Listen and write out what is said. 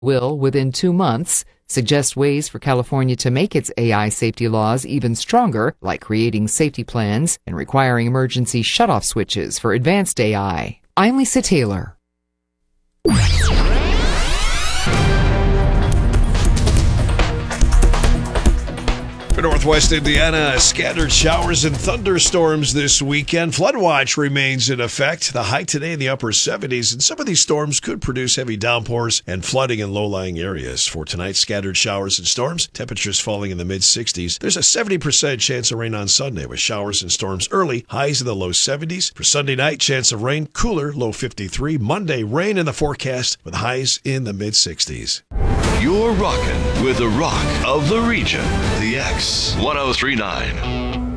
will, within 2 months, suggest ways for California to make its AI safety laws even stronger, like creating safety plans and requiring emergency shutoff switches for advanced AI. I'm Lisa Taylor. For Northwest Indiana, scattered showers and thunderstorms this weekend. Flood watch remains in effect. The high today in the upper 70s, and some of these storms could produce heavy downpours and flooding in low-lying areas. For tonight, scattered showers and storms, temperatures falling in the mid-60s. There's a 70% chance of rain on Sunday with showers and storms early, highs in the low 70s. For Sunday night, chance of rain, cooler, low 53. Monday, rain in the forecast with highs in the mid-60s. You're rocking with the rock of the region, the X 1039.